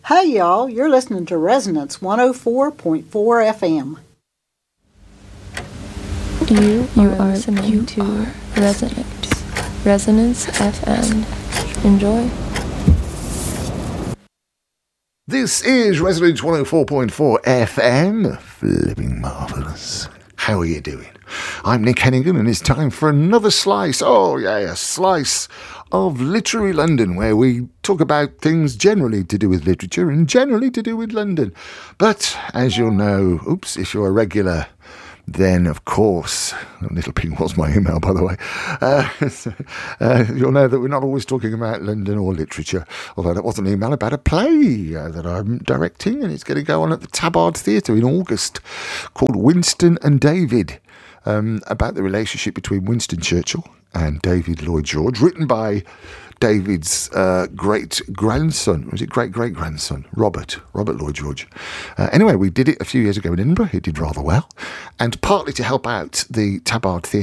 Hey y'all, you're listening to Resonance 104.4 FM. You are listening to Resonance FM. Enjoy. This is Resonance 104.4 FM. Flipping marvellous. How are you doing? I'm Nick Hennigan, and it's time for another slice. Oh, yeah, a slice of Literary London, where we talk about things generally to do with literature and generally to do with London. But, as you'll know, if you're a regular, then, of course, Little Pink was my email, by the way, you'll know that we're not always talking about London or literature, although that was an email about a play that I'm directing, and it's going to go on at the Tabard Theatre in August, called Winston and David, about the relationship between Winston Churchill and David Lloyd George, written by David's great-grandson, was it great-great-grandson, Robert Lloyd George. Anyway, we did it a few years ago in Edinburgh. It did rather well. And partly to help out the Tabard Theatre